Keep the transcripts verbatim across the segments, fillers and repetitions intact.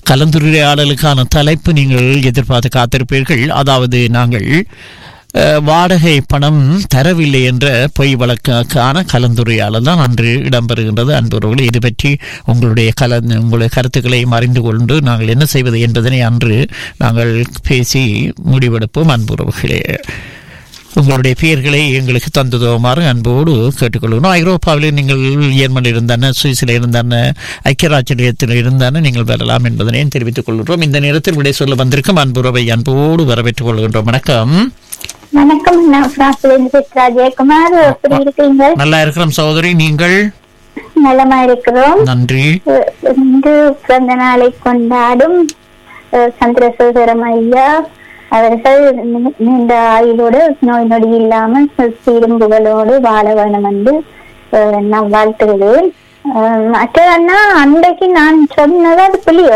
கலந்துரையாடலுக்கான தலைப்பு நீங்கள் எதிர்பார்த்து காத்திருப்பீர்கள். அதாவது நாங்கள் வாடகை பணம் தரவில்லை என்ற பொய் வழக்குக்கான கலந்துரையாடல் தான் அன்று இடம்பெறுகின்றது. அன்புறவுகளை இது பற்றி உங்களுடைய கல உங்களுடைய கருத்துக்களையும் அறிந்து கொண்டு நாங்கள் என்ன செய்வது என்பதனை அன்று நாங்கள் பேசி முடிவெடுப்போம். அன்புறவுகளே, உங்களுடைய பெயர்களை எங்களுக்கு தந்துதோமாறு அன்போடு கேட்டுக்கொள்கிறோம். ஐரோப்பாவில் நீங்கள் ஜெர்மனில் இருந்தான, சுவிஸில் இருந்தான, ஐக்கிய ராஜ்யத்தில் இருந்தான நீங்கள் வரலாம் என்பதனை தெரிவித்துக் கொள்கிறோம். இந்த நேரத்தில் விடை சொல்ல வந்திருக்கும் அன்புறவை அன்போடு வரவேற்றுக் கொள்கின்றோம். வணக்கம். வணக்கம். ஜெயக்குமார், எப்படி இருக்கீங்க? நல்லா இருக்கிறோம் சகோதரி, நீங்கள்? நலமா இருக்கிறோம், நன்றி. இன்று பிறந்த நாளை கொண்டாடும் சந்திரசேகரம் ஐயா அவர்கள் நீண்ட ஆயுளோடு நோய் நொடி இல்லாமல் சீரும்புகளோடு வாழ வேணும் என்று நான் வாழ்த்துகிறேன். மற்றன்னா அன்றைக்கு நான் சொன்னது அது புலியோ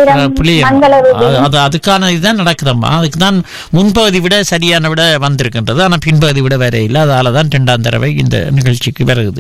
அது அதுக்கான இதுதான் நடக்குதம்மா. அதுக்குதான் முன்பகுதி விட சரியான விட வந்திருக்கின்றது. ஆனா பின்பகுதி விட வேற இல்லை. அதாலதான் இரண்டாம் தடவை இந்த நிகழ்ச்சிக்கு வருகிறது.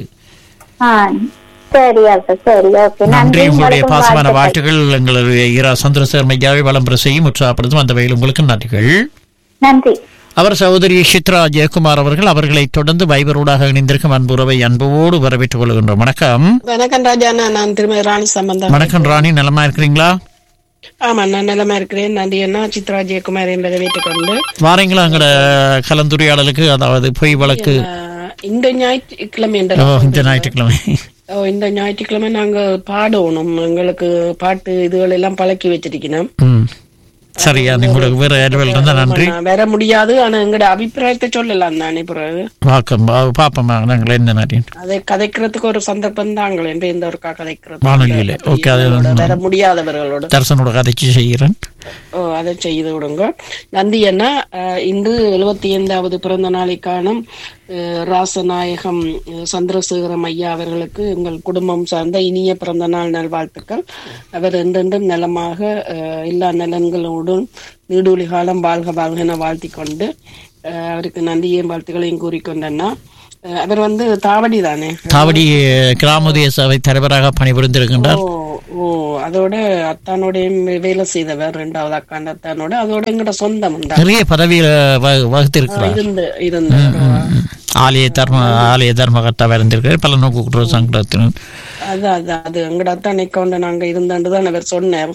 நன்றி. உங்களுடைய பாசமான வாழ்த்துக்கள் எங்களுடைய இரா சந்திரசேகர் ஐயாவை விளம்பரம் செய்யும் உற்சாகப்படுத்தும் அந்த வகையில் உங்களுக்கு நன்றிகள். நன்றி. அவர் சகோதரி சித்ரா ஜெயக்குமார் அவர்கள். அவர்களை தொடர்ந்து வைபரோடாக இணைந்திருக்கும் அன்புறவை அன்போடு வரவேற்றுக் கொள்கின்றோம். வணக்கம். வணக்கம் ராஜா, நான் திருமதி ராணி சம்பந்தம். வணக்கம் ராணி, நலமா இருக்கிறீங்களா? ஆமா, நான் நலமா இருக்கிறேன். நன்றி அண்ணா. சித்ரா ஜெயக்குமார் என்பதை வைத்துக் கொண்டு வாரீங்களா எங்களோட கலந்துரையாடலுக்கு? அதாவது பொய் வழக்கு இந்த ஞாயிற்றுக்கிழமை இந்த ஞாயிற்றுக்கிழமை இந்த ஞாயிற்றுக்கிழமை நாங்க பாடணும். எங்களுக்கு பாட்டு இதுகள் எல்லாம் பழக்கி வச்சிருக்கணும். சரியா, உங்களுக்கு வேற அலுவல் இருந்தா நன்றி. வர முடியாது, ஆனா எங்களோட அபிப்பிராயத்தை சொல்லலாம் தானே. பிறகு பாப்போம் நாங்கள் என்ன அதை கதைக்கிறதுக்கு ஒரு சந்தர்ப்பம் தாங்களே. எந்த ஒரு கதைக்கிறது வானொலியில வர முடியாதவர்களோட தரிசனோட கதைச்சு செய்கிறேன். ஓ, அதை செய்து விடுங்க. நந்தி அண்ணா, இன்று எழுபத்தி ஐந்தாவது பிறந்த நாளை காணும் ராசநாயகம் சந்திரசேகரம் ஐயா அவர்களுக்கு எங்கள் குடும்பம் சார்ந்த இனிய பிறந்த நாள் நல்வாழ்த்துக்கள். அவர் என்றென்றும் நலமாக எல்லா நலன்களோடும் நீடூழி காலம் வாழ்க வாழ்க என வாழ்த்தி கொண்டு அவருக்கு நன்றியையும் வாழ்த்துக்களையும் கூறிக்கொண்டன்னா, அவர் வந்து தாவடி தானே, தாவடி கிராமோதய சபை தலைவராக பணிபுரிந்திருக்கின்றார். ஓ, அதோட அத்தானோட வேலை செய்தவர், இரண்டாவது அக்காண்ட அத்தானோட. அதோட எங்கட சொந்தம் நிறைய பதவியில வகுத்திருக்கிறார். இருந்து இருந்து ஆலய தர்ம ஆலய தர்மகர்த்தாவா இருந்திருக்கிறார். பல நோக்கு குற்ற சங்கத்தினர். அதான் அது எங்கட அத்தானை கொண்ட நாங்க இருந்தாண்டுதான் அவர் சொன்னார்.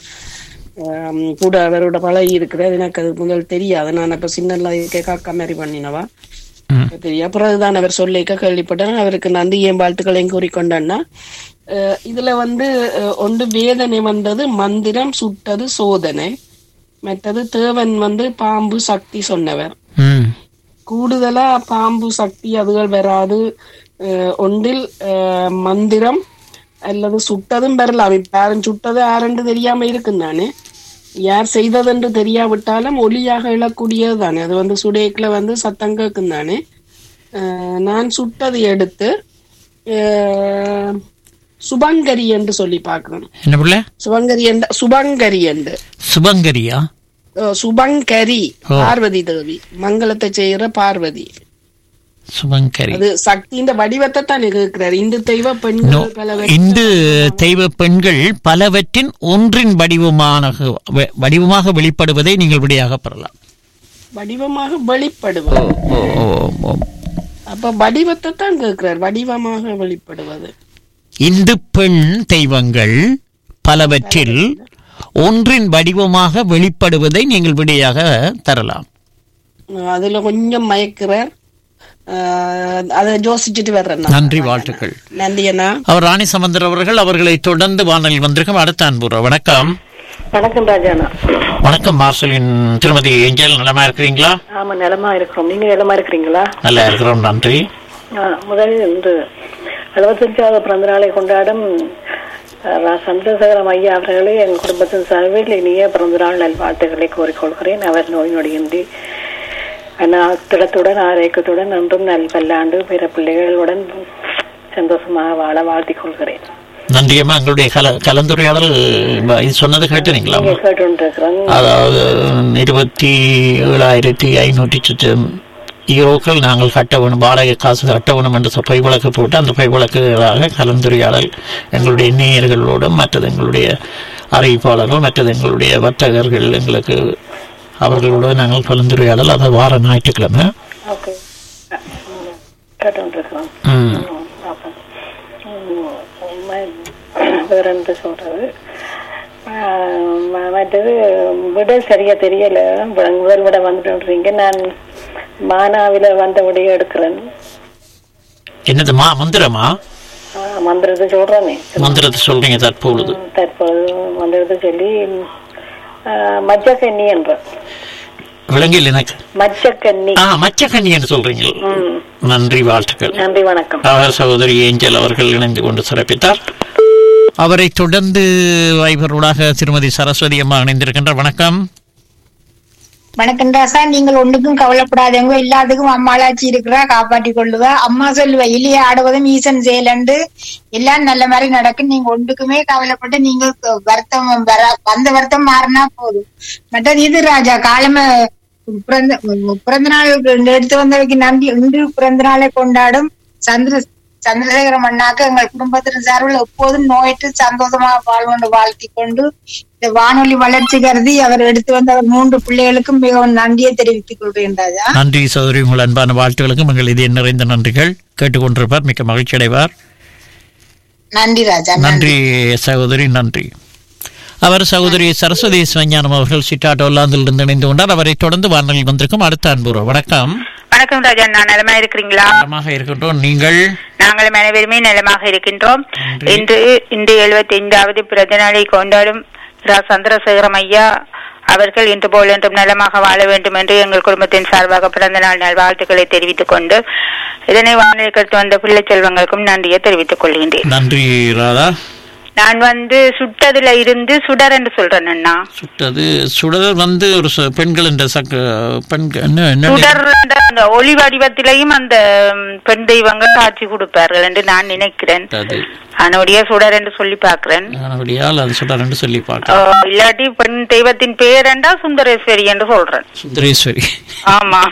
கூட அவரோட பழகி இருக்கிறார். எனக்கு அது முதல் தெரியாது. நான் இப்ப சின்ன காக்கா மாதிரி பண்ணினவா தெரியும். அப்புறம் அதுதான் அவர் சொல்லிக்க கேள்விப்பட்டேன். அவருக்கு நன்றியையும் வாழ்த்துக்களையும் கூறிக்கொண்டேன்னா, இதுல வந்து ஒன்று வேதனை வந்தது, மந்திரம் சுட்டது சோதனை, மற்றது தேவன் வந்து பாம்பு சக்தி சொன்னவர். கூடுதலா பாம்பு சக்தி அதுகள் வராது. ஒன்றில் மந்திரம் அல்லது சுட்டதும் பெறலாம். இப்ப யாரும் சுட்டது யாருன்னு தெரியாம இருக்குன்னு தானே, யார் செய்ததென்று தெரியாவிட்டாலும் ஒளியாக எழக்கூடியது தானே. அது வந்து சுடேக்குல வந்து சத்தம் கேட்கும் தானே. நான் சுட்டதை எடுத்து சுபங்கரி என்று சொல்லி பாக்குறேன். சுபங்கரி என்ற சுபங்கரி என்று சுபங்கரியா சுபங்கரி பார்வதி தேவி, மங்களத்தை செய்யற பார்வதி. சுபங்கரி அது சக்தியின் வடிவத்தை தான் இருக்கிறார். இந்து தெய்வ பெண்கள் இந்து தெய்வ பெண்கள் பலவற்றின் ஒன்றின் வடிவமான வடிவமாக வெளிப்படுவதை நீங்கள் விடையாக பெறலாம். வடிவமாக வெளிப்படுவது. அப்ப வடிவத்தை தான் கேட்கிறார், வடிவமாக வெளிப்படுவது. இந்து பெண் தெய்வங்கள் பலவற்றில் ஒன்றின் வடிவமாக வெளிப்படுவதை நீங்கள் விடையாக தரலாம். அதுல கொஞ்சம் மயக்கிறார். அதை யோசிச்சுட்டு வர்றேன். நன்றி, வாழ்த்துக்கள். நன்றி அண்ணா. அவர் ராணி சம்பந்தர் அவர்கள். அவர்களை தொடர்ந்து வானொலியில் வந்திருக்கும் அடுத்த அன்புற. வணக்கம். வணக்கம் ராஜாண்ணா. வணக்கம் மார்சலின் திருமதி ஏஞ்சல், நலமா இருக்கிறீங்களா? ஆமா, நலமா இருக்கிறோம். நீங்க நலமா இருக்கிறீங்களா? நல்லா இருக்கிறோம், நன்றி. முதலில் இன்று எழுபத்தஞ்சாவது பிறந்த நாளை கொண்டாடும் சந்திரசேகரம் ஐயா அவர்களே என் குடும்பத்தின் சார்பில் இனிய பிறந்த நாள் நல்வாழ்த்துக்களை கோரிக்கொள்கிறேன். அவர் நோய் நொடியின்றி திடத்துடன் ஆரோக்கியத்துடன் என்றும் நல் பல்லாண்டு பிற பிள்ளைகளுடன் சந்தோஷமாக வாழ வாழ்த்திக் கொள்கிறேன். நன்றியம்மா. எங்களுடைய கல கலந்துரையாடல் இது சொன்னது கேட்டுறீங்களா? கேட்டுருக்கிறேன். அதாவது இருபத்தி ஏழாயிரத்தி ஐநூற்றி சுற்றம் ஈரோக்கள் நாங்கள் கட்ட வேணும், வாடகை காசு கட்ட வேணும் என்று பை வழக்கு போட்டு அந்த பை வழக்குகளாக கலந்துரையாடல் எங்களுடைய நேயர்களோடும் மற்றது எங்களுடைய அறிவிப்பாளர்கள் மற்றது எங்களுடைய வர்த்தகர்கள் எங்களுக்கு அவர்களோட நாங்கள் கலந்துரையாடல் அதை வார ஞாயிற்றுக்கிழமை. வேற என்ன சொல்றது, மற்றது விட சரியா தெரியல. முதல் விட வந்துட்டு நான் மானாவில வந்த விடைய எடுக்கிறேன். என்னது மா மந்திரமா? மந்திரத்தை சொல்றேனே, மந்திரத்தை சொல்றீங்க. தற்பொழுது தற்பொழுது மந்திரத்தை சொல்லி மச்சக்கண்ணி என்ற விலங்கில் எனக்கு மச்சக்கண்ணி மச்சக்கண்ணி என்று சொல்றீங்க. நன்றி, வாழ்த்துக்கள். நன்றி, வணக்கம். அவர் சகோதரி ஏஞ்சல் அவர்கள் இணைந்து கொண்டு சிறப்பித்தார். அவரை தொடர்ந்து வைபரோடாக திருமதி சரஸ்வதி அம்மா இணைந்திருக்கின்ற. வணக்கம். வணக்கம் ராசா. நீங்கள் ஒண்ணுக்கும் கவலைப்படாதவங்க, எல்லாத்துக்கும் அம்மாளாச்சி இருக்கிறா, காப்பாற்றி கொள்ளுவ. அம்மா சொல்லுவ இல்லையே ஆடுவதும் ஈசன் செயலண்டு எல்லாம் நல்ல மாதிரி நடக்கும். நீங்க ஒன்றுக்குமே கவலைப்பட்டு நீங்க வருத்தம் வந்த வருத்தம் மாறினா போதும். மற்றது இது ராஜா காலம பிறந்த பிறந்த நாள் எடுத்து வந்தவைக்கு நன்றி. இன்று பிறந்த நாளை கொண்டாடும் சந்திர சந்திரசேகரம் அண்ணாக்கு எங்கள் குடும்பத்தின் சார்பில் எப்போதும் நோயிட்டு சந்தோஷமாக வாழ்வொன்று வாழ்த்தி கொண்டு இந்த வானொலி வளர்ச்சி கருதி அவர் எடுத்து வந்த மூன்று பிள்ளைகளுக்கும் மிகவும் நன்றியை தெரிவித்துக் கொள்கின்றார். நன்றி சகோதரி, உங்கள் அன்பான வாழ்த்துகளுக்கும் எங்கள் இதய நிறைந்த நன்றிகள். கேட்டுக்கொண்டிருப்பார், மிக்க மகிழ்ச்சி அடைவார். நன்றி ராஜா. நன்றி சகோதரி, நன்றி. அவர் சகோதரி சரஸ்வதி சிவஞானம் அவர்கள் சிட்டாட்டோ ஒல்லாந்திலிருந்து இணைந்து கொண்டார். அவரை தொடர்ந்து வானொலியில் வந்திருக்கும் அடுத்த அன்புறவு. வணக்கம். வணக்கம் ராஜா, நான் நலமாக இருக்கிறீங்களா? நலமாக இருக்கின்றோம். நீங்கள்? நாங்களும் அனைவருமே நலமாக இருக்கின்றோம். இன்று இன்று எழுபத்தி ஐந்தாவது பிறந்த நாளை கொண்டாடும் ரா சந்திரசேகரம் ஐயா அவர்கள் இன்று போல் என்றும் நலமாக வாழ வேண்டும் என்று எங்கள் குடும்பத்தின் சார்பாக பிறந்த நாள் நல்வாழ்த்துக்களை தெரிவித்துக் கொண்டு இதனை வானொலி கருத்து வந்த பிள்ளை செல்வங்களுக்கும் நன்றியை தெரிவித்துக் கொள்கின்றேன். நன்றி ராதா. நான் வந்து சுட்டதுல இருந்து சுடர் என்று சொல்றேன் அண்ணா. சுட்டது சுடர் வந்து ஒரு பெண்கள் என்ற அந்த ஒளி வடிவத்திலையும் அந்த பெண் தெய்வங்கள் காட்சி கொடுப்பார்கள் என்று நான் நினைக்கிறேன். அதனுடைய சுடர் என்று சொல்லி பாக்குறேன். சுடர் என்று சொல்லி பாக்குறேன். இல்லாட்டி பெண் தெய்வத்தின் பேர் என்றா சுந்தரேஸ்வரி என்று சொல்றேன். சுந்தரேஸ்வரி, ஆமா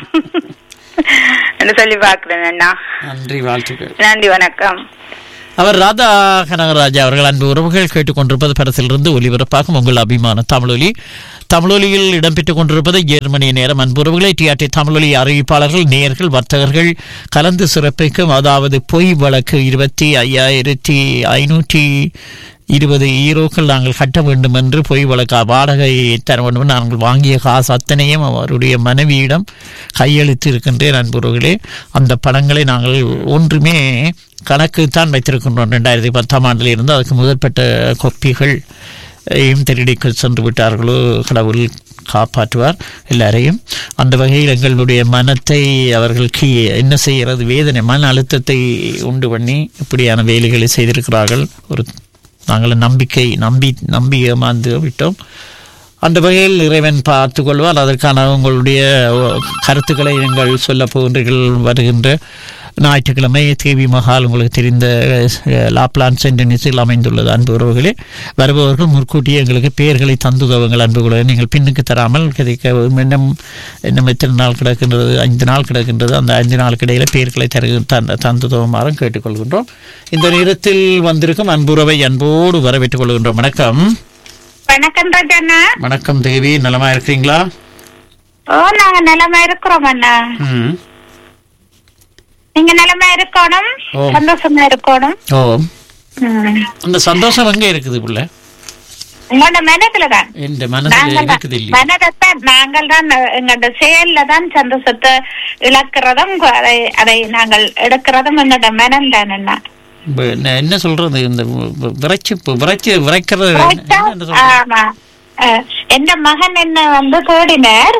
என்று சொல்லி பாக்குறேன் அண்ணா. நன்றி, வாழ்த்துக்கள். நன்றி, வணக்கம். அவர் ராதா கனகராஜா அவர்கள் அன்பு உறவுகள் கேட்டுக்கொண்டிருப்பது பரசிலிருந்து ஒலிபரப்பாகும் உங்கள் அபிமான தமிழொலி. தமிழொலியில் இடம்பெற்றுக் கொண்டிருப்பது ஜெர்மனி நேரம். அன்புறவுகளை டிஆர்டி தமிழொலி அறிவிப்பாளர்கள், நேயர்கள், வர்த்தகர்கள் கலந்து சிறப்பிக்கும் அதாவது பொய் வழக்கு இருபத்தி ஐயாயிரத்தி ஐநூற்றி இருபது ஈரோக்கள் நாங்கள் கட்ட வேண்டும் என்று பொய் வழக்கு வாடகை தர வேண்டும். நாங்கள் வாங்கிய காசு அத்தனையும் அவருடைய மனைவியிடம் கையெழுத்து இருக்கின்றேன். அன்புறவுகளே, அந்த படங்களை நாங்கள் ஒன்றுமே கணக்கு தான் வைத்திருக்கின்றோம். ரெண்டாயிரத்தி பத்தாம் ஆண்டில் இருந்து அதுக்கு முதற்பட்ட கொப்பிகள் திருடிக்கு சென்று விட்டார்களோ கடவுள் காப்பாற்றுவார் எல்லாரையும். அந்த வகையில் எங்களுடைய மனத்தை அவர்களுக்கு என்ன செய்கிறது, வேதனை மன அழுத்தத்தை உண்டு பண்ணி இப்படியான வேலைகளை செய்திருக்கிறார்கள். ஒரு நாங்கள் நம்பிக்கை நம்பி நம்பி ஏமாந்து விட்டோம். அந்த வகையில் இறைவன் பார்த்து கொள்வார். அதற்கான உங்களுடைய கருத்துக்களை நீங்கள் சொல்ல போகின்றீர்கள். வருகின்ற ஞாயிற்றுக்கிழமை தேவி மஹால் உங்களுக்கு தெரிந்த லாப்லான் சென்டனிஸில் அமைந்துள்ளது. அன்பு உறவுகளே, வருபவர்கள் முற்கூட்டியே எங்களுக்கு பெயர்களை தந்துதவுங்கள். அன்புகளை நீங்கள் பின்னுக்கு தராமல் கிடைக்க இன்னும் இன்னும் எத்தனை நாள் கிடக்கின்றது, ஐந்து நாள் கிடக்கின்றது. அந்த ஐந்து நாளுக்கு இடையில பெயர்களை தரு தந்துதவுமாறும் கேட்டுக்கொள்கின்றோம். இந்த நேரத்தில் வந்திருக்கும் அன்புறவை அன்போடு வரவேற்றுக் கொள்கின்றோம். வணக்கம். வணக்கம் ராஜண்ணா. வணக்கம் தேவி, நலமா இருக்கிறீங்களா? ஓ, நாங்க நலமா இருக்கிறோம் அண்ணா. ம், நீங்க நலமா இருக்கணும், சந்தோஷமா இருக்கணும். ஓ, அந்த சந்தோஷம் எங்க இருக்குது புள்ள? உங்களோட மனதுலதான். எந்த மனசுல இருக்குது இல்லையா? மனதைத்தான் நாங்கள் தான் எங்களோட செயல்ல தான் சந்தோஷத்தை இழக்கிறதும் அதை அதை நாங்கள் எடுக்கிறதும் எங்களோட மனம் தான். என்ன என்ன சொல்றது, இந்த விரைச்சு விரைச்சு விரைக்கிறது. ஆமா, எந்த மகன் என்ன வந்து தேடினார்.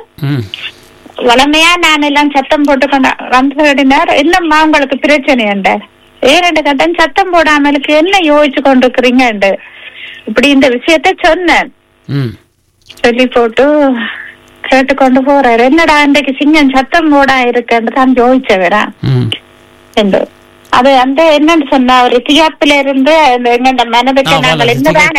வளமையா நான் எல்லாம் சத்தம் போட்டு வந்து தேடினார். என்னம்மா உங்களுக்கு பிரச்சனை உண்டு, ஏன்னு கேட்டேன். சத்தம் போடாமலுக்கு என்ன யோசிச்சு கொண்டிருக்கிறீங்க இப்படி இந்த விஷயத்த சொன்னேன். சொல்லி போட்டு கேட்டுக்கொண்டு போறாரு. என்னடா இன்றைக்கு சிங்கம் சத்தம் போடா இருக்குன்னு தான் யோசிச்சவரா என்று. அது அந்த என்னன்னு சொன்னா ஒரு தியாப்பில இருந்து எங்க மனதுக்கு நாங்கள் என்னதான்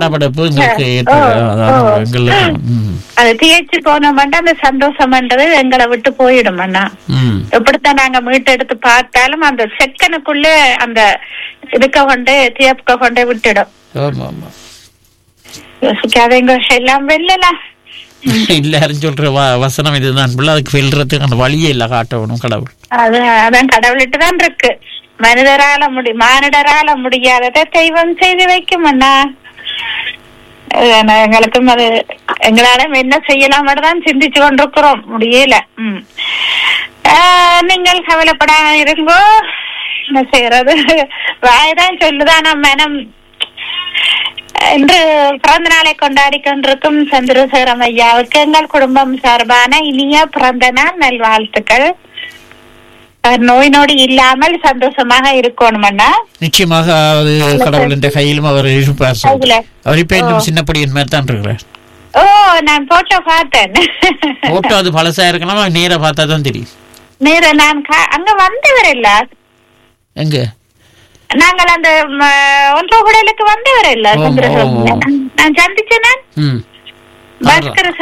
அது தியச்சு போனோம்னா அந்த சந்தோஷம்ன்றது எங்களை விட்டு போயிடும் அண்ணா. எப்படித்தான் நாங்க மீட்டு எடுத்து பார்த்தாலும் அந்த செக்கனுக்குள்ள அந்த இதுக்க கொண்டு தியப்புக்க கொண்டே விட்டுடும். யோசிக்காதீங்க, எல்லாம் வெல்லலாம். எல்லாரும் சொல்ற வ- வசனம் இதுதான் பிள்ளை. அதுக்கு வெல்றதுக்கு அந்த வழியே இல்ல காட்டணும் கடவுள். அது அதான் கடவுள்கிட்ட தான் இருக்கு. மனிதரால முடி மானிடரால முடியாததை தெய்வம் செய்து வைக்கும் அண்ணா. எங்களுக்கும் அது எங்களால என்ன செய்யலாம் தான் சிந்திச்சு கொண்டிருக்கிறோம், முடியல. உம் நீங்கள் கவலைப்படாம இருங்கோ. என்ன செய்யறது, வாய்தான் சொல்லுதான் நம் மனம். இன்று பிறந்த நாளை கொண்டாடி கொண்டிருக்கும் சந்திரசேகரம் ஐயாவுக்கு எங்கள் குடும்பம் சார்பான இனிய பிறந்த நாள் நல்வாழ்த்துக்கள். நோய் நொடி இல்லாமல் சந்தோஷமாக இருக்கணும் அண்ணா. நிச்சயமாக அது கடவுள் என்ற கையிலும் அவர் இருப்பார். அவர் இப்ப இன்னும் சின்னப்படியின் மாதிரி தான் இருக்கிறார். ஓ, நான் போட்டோ பார்த்தேன். போட்டோ அது பழசா இருக்கலாம், நேர பார்த்தா தான் தெரியும். நேர நான் அங்க வந்தவர் இல்ல, எங்க நாங்கள் அந்த ஒன்றரை குடலுக்கு வந்தவர் இல்ல சந்திரசேகரம். நான் சந்திச்சேன் பாஸ்கர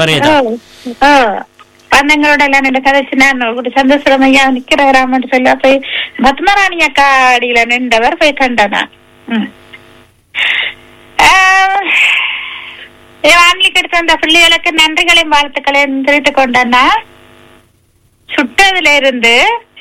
பந்தங்களோட எல்லாம் நின்று கதைச்சு நான் சந்தோஷம் ஐயா நிக்கிறாராமன்னு சொல்லி போய் பத்மராணி அக்கா அடியில நின்றவர் போய் கண்டனா. வானிலைக்கு எடுத்து வந்த பிள்ளைகளுக்கு நன்றிகளையும் வாழ்த்துக்களையும் தெரிவித்துக் கொண்டனா. சுட்டதுல இருந்து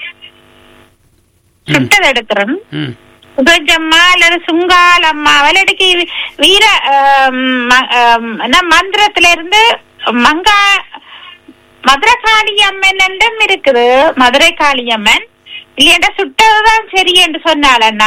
சுட்டது எடுக்கிறோம் சுகஜம்மா அல்லது சுங்கால் அம்மா அவளுக்கு வீர மந்திரத்துல இருந்து மங்கா மதுரை காளியம்மன் என்றும் இருக்குது. மதுரை காளியம்மன் இல்லையா சுட்டதுதான் சரி என்று சொன்னாலன்னா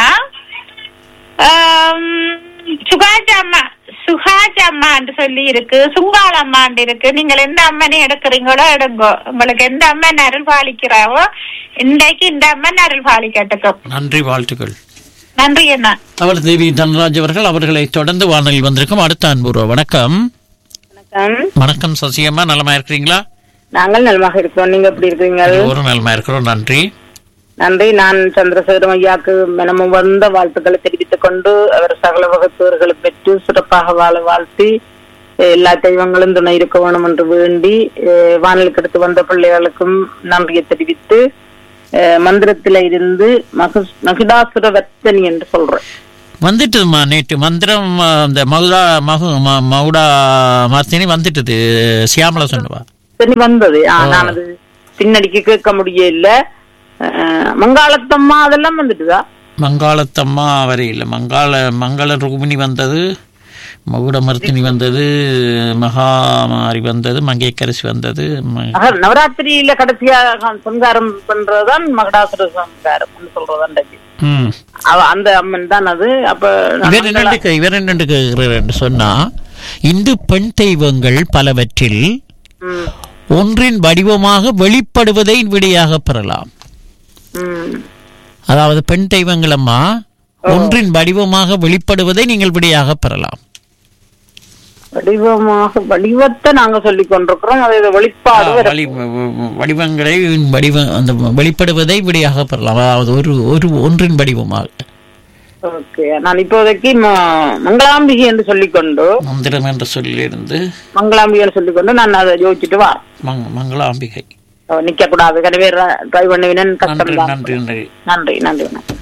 சுகாஜ் அம்மா சுகாஜ் அம்மா என்று சொல்லி இருக்கு, சுங்கால் அம்மாண்டு இருக்கு. நீங்கள் எந்த அம்மனை எடுக்கிறீங்களோ எடுங்கோ, உங்களுக்கு எந்த அம்மன் அருள் பாலிக்கிறாவோ இன்றைக்கு இந்த அம்மன் அருள் பாலிக்கட்டுக்கும். நன்றி, வாழ்த்துக்கள். நன்றி அண்ணா. அவர் தேவி தனராஜ் அவர்கள். அவர்களை தொடர்ந்து வானொலியில் வந்திருக்கும் அடுத்த அன்புறோ. வணக்கம். வணக்கம். வணக்கம் சசியம்மா, நலமா இருக்கிறீங்களா? நாங்கள் நலமாக இருக்கிறோம், நீங்க எப்படி இருக்கீங்க? ஒரு நலமா இருக்கிறோம், நன்றி. நன்றி. நான் சந்திரசேகரம் ஐயாக்கு மனமும் வந்த வாழ்த்துக்களை தெரிவித்துக் கொண்டு அவர் சகல வகுப்பவர்களை பெற்று சிறப்பாக வாழ வாழ்த்தி எல்லா தெய்வங்களும் துணை இருக்க வேணும் என்று வேண்டி வானலுக்கு எடுத்து வந்த பிள்ளைகளுக்கும் நன்றியை தெரிவித்து மந்திரத்தில இருந்து மகிடாசுர வர்த்தனி என்று சொல்றேன். வந்துட்டுமா நேற்று மந்திரம் அந்த மகுடா மகு மகுடா மர்த்தினி வந்துட்டுது. சியாமலா சொன்னவா வந்தது. நான் அது பின்னடிக்கு கேட்க முடியல. மங்காளத்தம்மா அதெல்லாம் வந்துட்டுதா? மங்காளத்தம்மா அவரே இல்ல, மங்காள மங்கள ருகுமினி வந்தது, மகுடமர்த்தினி வந்தது, மகாமாரி வந்தது, மங்கையக்கரசி வந்தது. நவராத்திரியில கடைசியா சங்காரம் பண்றதுதான் மகடாசுர சங்காரம் சொல்றதான் அந்த அம்மன் தான் அது. அப்ப இவர் என்னண்டு இவர் என்னண்டு கேட்கிறார் சொன்னா, இந்து பெண் தெய்வங்கள் பலவற்றில் ஒன்றின் வடிவமாக வெளிப்படுவதை விடையாக பெறலாம். அதாவது பெண் தெய்வங்கள் அம்மா ஒன்றின் வடிவமாக வெளிப்படுவதை நீங்கள் விடையாக பெறலாம். வடிவமாக வடிவத்தை நாங்க சொல்லிக் கொண்டிருக்கிறோம். வெளிப்பாடு வடிவங்களை வடிவ அந்த வெளிப்படுவதை விடையாக பெறலாம். அதாவது ஒரு ஒரு ஒன்றின் வடிவமாக. ஓகே, நான் இப்போதைக்கு மங்களாம்பிகை என்று சொல்லிக்கொண்டு மந்திரம் என்று சொல்லியிருந்து மங்களாம்பிகை சொல்லிக்கொண்டு நான் அதை யோசிச்சுட்டு வா. மங்களாம்பிகை நிக்க கூடாது, கனவே டிரைவ் பண்ணுவேன். நன்றி நன்றி நன்றி நன்றி.